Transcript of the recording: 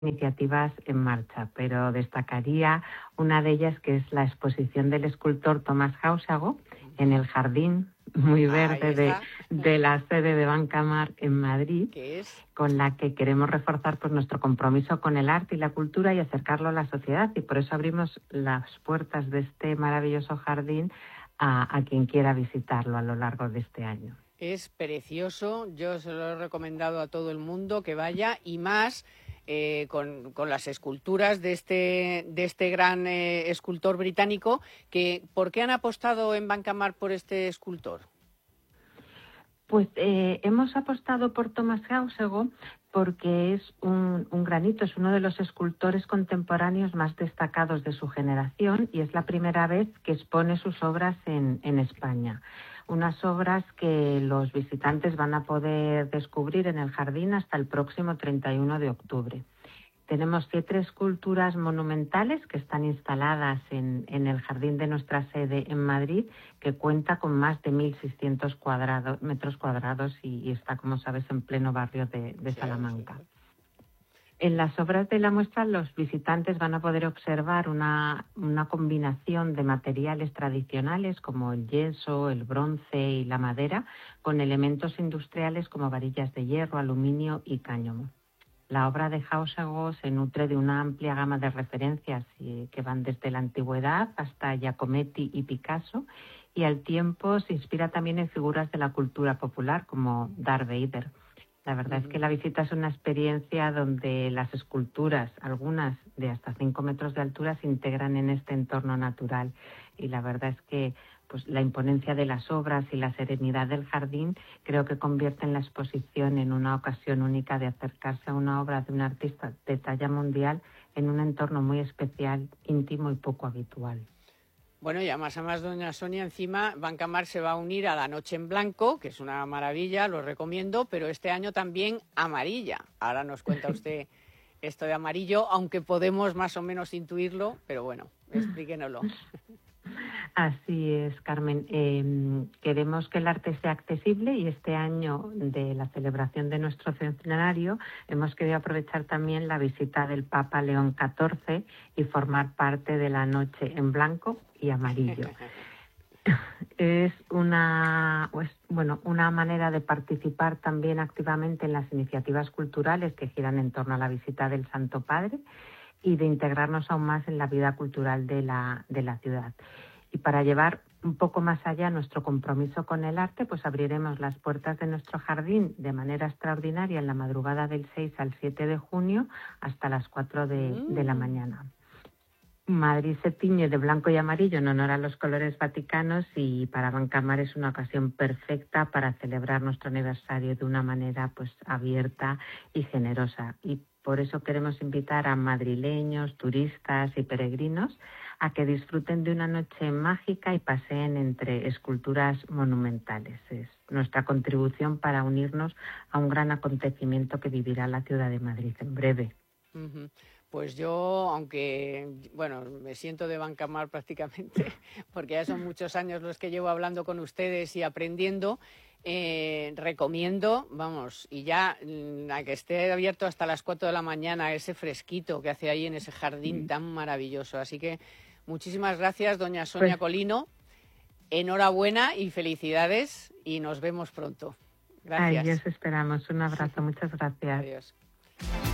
iniciativas en marcha, pero destacaría una de ellas, que es la exposición del escultor Tomás Jáusago en el jardín muy verde de la sede de Bancamar en Madrid, con la que queremos reforzar pues nuestro compromiso con el arte y la cultura y acercarlo a la sociedad, y por eso abrimos las puertas de este maravilloso jardín a quien quiera visitarlo a lo largo de este año. Es precioso, yo se lo he recomendado a todo el mundo que vaya, y más con las esculturas de este gran escultor británico. ¿Por qué han apostado en Bancamar por este escultor? Pues hemos apostado por Tomás Jáusago porque es un granito, es uno de los escultores contemporáneos más destacados de su generación, y es la primera vez que expone sus obras en España. Unas obras que los visitantes van a poder descubrir en el jardín hasta el próximo 31 de octubre. Tenemos 7 esculturas monumentales que están instaladas en el jardín de nuestra sede en Madrid, que cuenta con más de 1.600 metros cuadrados y está, como sabes, en pleno barrio de Salamanca. Sí. En las obras de la muestra los visitantes van a poder observar una combinación de materiales tradicionales como el yeso, el bronce y la madera, con elementos industriales como varillas de hierro, aluminio y cáñamo. La obra de Jáusago se nutre de una amplia gama de referencias que van desde la antigüedad hasta Giacometti y Picasso, y al tiempo se inspira también en figuras de la cultura popular como Darth Vader. La verdad es que la visita es una experiencia donde las esculturas, algunas de hasta 5 metros de altura, se integran en este entorno natural, y la verdad es que pues la imponencia de las obras y la serenidad del jardín creo que convierten la exposición en una ocasión única de acercarse a una obra de un artista de talla mundial en un entorno muy especial, íntimo y poco habitual. Bueno, y además, doña Sonia, encima Bancamar se va a unir a la Noche en Blanco, que es una maravilla, lo recomiendo, pero este año también amarilla. Ahora nos cuenta usted esto de amarillo, aunque podemos más o menos intuirlo, pero bueno, explíquenoslo. Así es, Carmen. Queremos que el arte sea accesible, y este año de la celebración de nuestro centenario hemos querido aprovechar también la visita del Papa León XIV y formar parte de la Noche en Blanco y Amarillo. Es una manera de participar también activamente en las iniciativas culturales que giran en torno a la visita del Santo Padre y de integrarnos aún más en la vida cultural de la ciudad. Y para llevar un poco más allá nuestro compromiso con el arte, pues abriremos las puertas de nuestro jardín de manera extraordinaria en la madrugada del 6 al 7 de junio hasta las 4 de la mañana. Madrid se tiñe de blanco y amarillo en honor a los colores vaticanos, y para Bancamar es una ocasión perfecta para celebrar nuestro aniversario de una manera pues abierta y generosa. Y por eso queremos invitar a madrileños, turistas y peregrinos a que disfruten de una noche mágica y paseen entre esculturas monumentales. Es nuestra contribución para unirnos a un gran acontecimiento que vivirá la ciudad de Madrid en breve. Uh-huh. Pues yo, aunque, bueno, me siento de Bancamar prácticamente, porque ya son muchos años los que llevo hablando con ustedes y aprendiendo, recomiendo, vamos, y ya a que esté abierto hasta las 4 de la mañana, ese fresquito que hace ahí en ese jardín tan maravilloso. Así que muchísimas gracias, doña Sonia Colino. Enhorabuena y felicidades, y nos vemos pronto. Gracias. Ahí os esperamos. Un abrazo. Muchas gracias. Adiós.